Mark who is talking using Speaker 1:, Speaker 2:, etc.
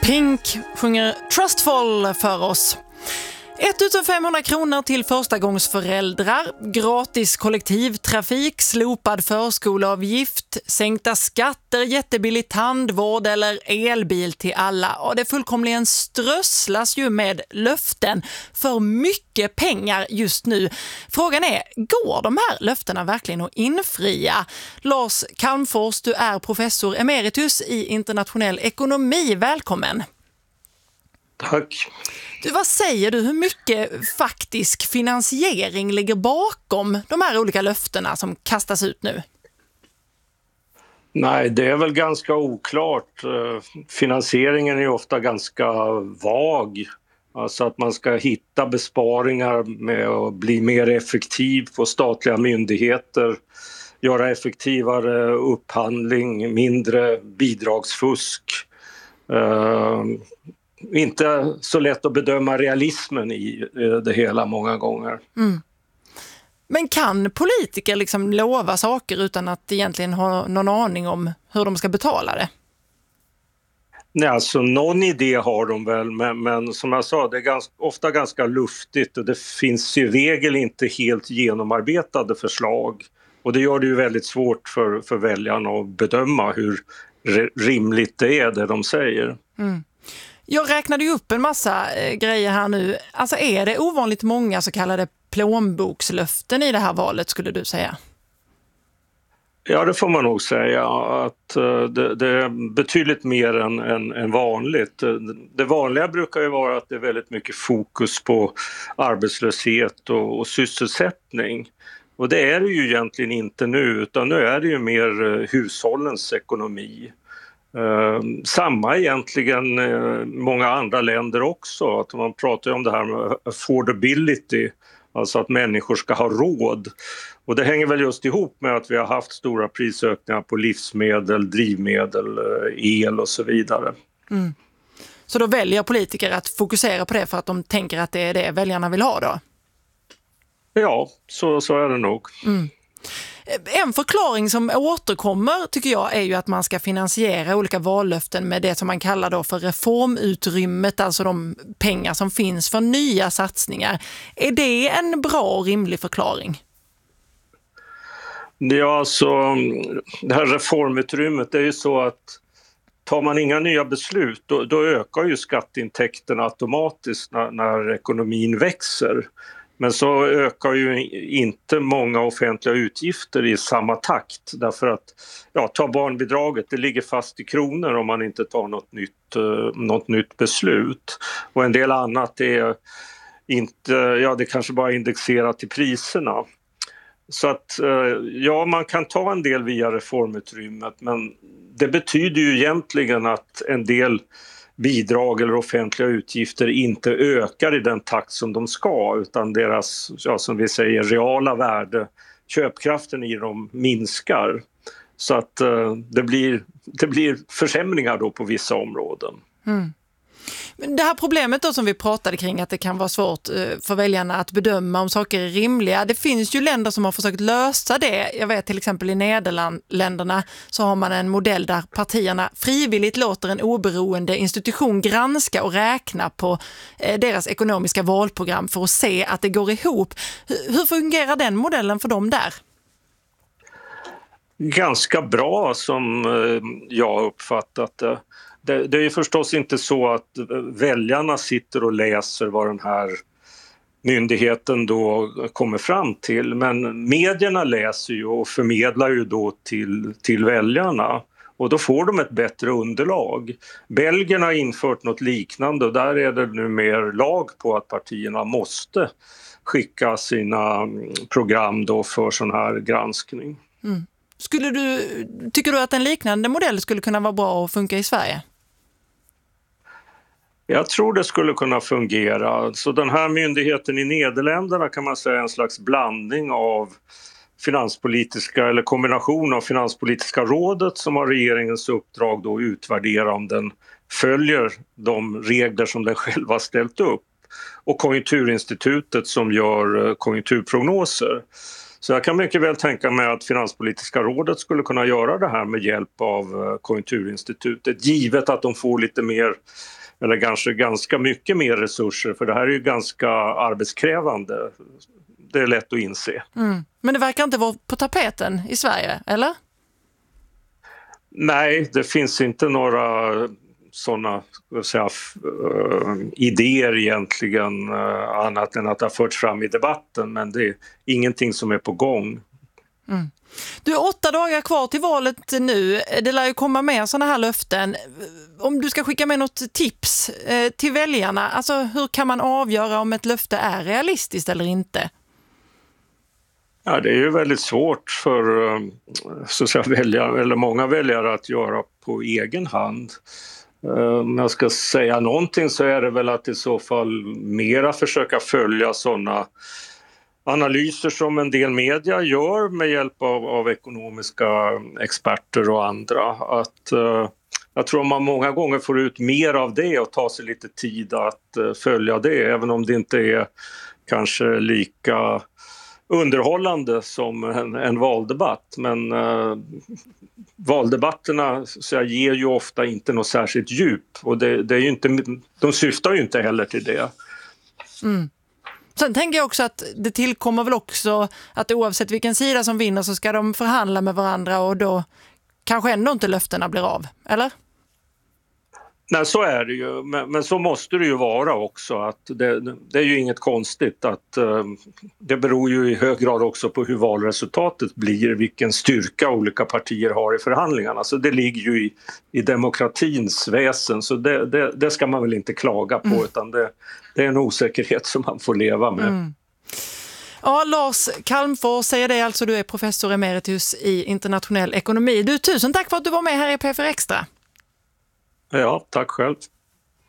Speaker 1: Pink sjunger Trustful för oss. 1500 kronor till förstagångsföräldrar, gratis kollektivtrafik, slopad förskoleavgift, sänkta skatter, jättebillig tandvård eller elbil till alla. Och det fullkomligen strösslas ju med löften för mycket pengar just nu. Frågan är, går de här löftena verkligen att infria? Lars Calmfors, du är professor emeritus i internationell ekonomi. Välkommen!
Speaker 2: Tack.
Speaker 1: Vad säger du, hur mycket faktisk finansiering ligger bakom de här olika löftena som kastas ut nu?
Speaker 2: Nej, det är väl ganska oklart. Finansieringen är ofta ganska vag. Alltså att man ska hitta besparingar med att bli mer effektiv på statliga myndigheter, göra effektivare upphandling, mindre bidragsfusk. Inte så lätt att bedöma realismen i det hela många gånger.
Speaker 1: Mm. Men kan politiker liksom lova saker utan att egentligen ha någon aning om hur de ska betala det?
Speaker 2: Nej, alltså någon idé har de väl, men som jag sa, det är ofta ganska luftigt och det finns i regel inte helt genomarbetade förslag. Och det gör det ju väldigt svårt för väljarna att bedöma hur rimligt det är det de säger.
Speaker 1: Mm. Jag räknade ju upp en massa grejer här nu. Alltså är det ovanligt många så kallade plånbokslöften i det här valet, skulle du säga?
Speaker 2: Ja, det får man nog säga. Att det är betydligt mer än vanligt. Det vanliga brukar ju vara att det är väldigt mycket fokus på arbetslöshet och sysselsättning. Och det är det ju egentligen inte nu, utan nu är det ju mer hushållens ekonomi. Samma egentligen många andra länder också, att man pratar om det här med affordability, alltså att människor ska ha råd, och det hänger väl just ihop med att vi har haft stora prisökningar på livsmedel, drivmedel, el och så vidare.
Speaker 1: Mm. Så då väljer politiker att fokusera på det för att de tänker att det är det väljarna vill ha då?
Speaker 2: Ja, så är det nog.
Speaker 1: Mm. En förklaring som återkommer tycker jag är ju att man ska finansiera olika vallöften med det som man kallar då för reformutrymmet, alltså de pengar som finns för nya satsningar. Är det en bra och rimlig förklaring?
Speaker 2: Ja, alltså det här reformutrymmet, det är ju så att tar man inga nya beslut då ökar ju skatteintäkterna automatiskt när ekonomin växer. Men så ökar ju inte många offentliga utgifter i samma takt, därför att ta barnbidraget, det ligger fast i kronor om man inte tar något nytt beslut. Och en del annat är inte, det kanske bara är indexerat till priserna. Så att man kan ta en del via reformutrymmet, men det betyder ju egentligen att en del bidrag eller offentliga utgifter inte ökar i den takt som de ska, utan deras, som vi säger, reala värde, köpkraften i dem minskar. Så att det blir försämringar då på vissa områden.
Speaker 1: Mm. Det här problemet då som vi pratade kring, att det kan vara svårt för väljarna att bedöma om saker är rimliga. Det finns ju länder som har försökt lösa det. Jag vet till exempel i Nederländerna så har man en modell där partierna frivilligt låter en oberoende institution granska och räkna på deras ekonomiska valprogram för att se att det går ihop. Hur fungerar den modellen för dem där?
Speaker 2: Ganska bra som jag har uppfattat det. Det är ju förstås inte så att väljarna sitter och läser vad den här myndigheten då kommer fram till, men medierna läser ju och förmedlar ju då till väljarna, och då får de ett bättre underlag. Belgien har infört något liknande, och där är det nu mer lag på att partierna måste skicka sina program då för sån här granskning.
Speaker 1: Mm. Tycker du att en liknande modell skulle kunna vara bra och funka i Sverige?
Speaker 2: Jag tror det skulle kunna fungera. Så den här myndigheten i Nederländerna kan man säga en slags blandning av finanspolitiska, eller kombination av Finanspolitiska rådet som har regeringens uppdrag då att utvärdera om den följer de regler som den själv har ställt upp, och Konjunkturinstitutet som gör konjunkturprognoser. Så jag kan mycket väl tänka mig att Finanspolitiska rådet skulle kunna göra det här med hjälp av Konjunkturinstitutet, givet att de får lite mer eller kanske ganska mycket mer resurser, för det här är ju ganska arbetskrävande. Det är lätt att inse.
Speaker 1: Men det verkar inte vara på tapeten i Sverige, eller?
Speaker 2: Nej, det finns inte några sådana idéer egentligen, annat än att det har förts fram i debatten, men det är ingenting som är på gång.
Speaker 1: Du har 8 dagar kvar till valet nu. Det lär ju komma med sådana här löften. Om du ska skicka med något tips till väljarna, alltså hur kan man avgöra om ett löfte är realistiskt eller inte?
Speaker 2: Ja, det är ju väldigt svårt för så att säga, väljare, eller många väljare att göra på egen hand. Om jag ska säga någonting så är det väl att i så fall mera försöka följa sådana analyser som en del media gör med hjälp av ekonomiska experter och andra. Jag tror man många gånger får ut mer av det och ta sig lite tid att följa det, även om det inte är kanske lika underhållande som en valdebatt. Men valdebatterna ger ju ofta inte något särskilt djup, och det är ju inte, de syftar ju inte heller till det.
Speaker 1: Sen tänker jag också att det tillkommer väl också att oavsett vilken sida som vinner så ska de förhandla med varandra, och då kanske ändå inte löftena blir av, eller?
Speaker 2: Nej, så är det ju, men så måste det ju vara också. Att det är ju inget konstigt att det beror ju i hög grad också på hur valresultatet blir, vilken styrka olika partier har i förhandlingarna. Så det ligger ju i demokratins väsen, så det ska man väl inte klaga på, utan det är en osäkerhet som man får leva med.
Speaker 1: Ja, Lars Calmfors säger det alltså, du är professor emeritus i internationell ekonomi. Du, tusen tack för att du var med här i P4 Extra.
Speaker 2: Ja, tack själv.